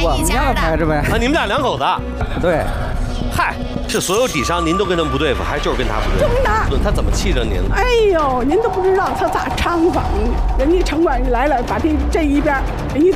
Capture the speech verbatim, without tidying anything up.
我们家开着呗。 啊，你们俩两口子？ 对。 嗨，是所有底商您都跟他们不对付，还是就是跟他不对付？ 就跟他。 他怎么气着您了？ 哎呦，您都不知道他咋猖狂呢！人家城管来了，把这这一边人一。